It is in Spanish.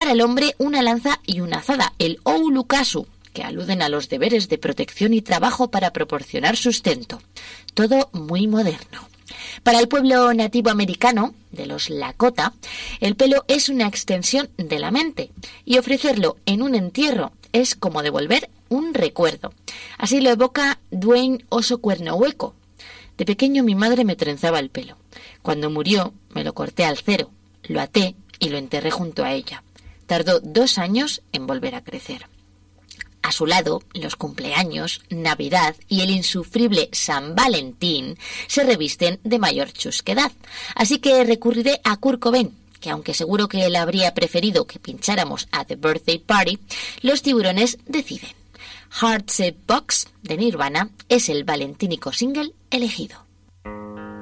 para el hombre una lanza y una azada, el Oulukasu, que aluden a los deberes de protección y trabajo para proporcionar sustento. Todo muy moderno. Para el pueblo nativo americano, de los Lakota, el pelo es una extensión de la mente y ofrecerlo en un entierro es como devolver un recuerdo. Así lo evoca Dwayne Oso Cuerno Hueco. De pequeño mi madre me trenzaba el pelo. Cuando murió me lo corté al cero, lo até y lo enterré junto a ella. Tardó 2 años en volver a crecer. A su lado, los cumpleaños, Navidad y el insufrible San Valentín se revisten de mayor chusquedad. Así que recurriré a Kurt Cobain, que aunque seguro que él habría preferido que pincháramos a The Birthday Party, los tiburones deciden. Heart Shaped Box de Nirvana es el valentínico single elegido.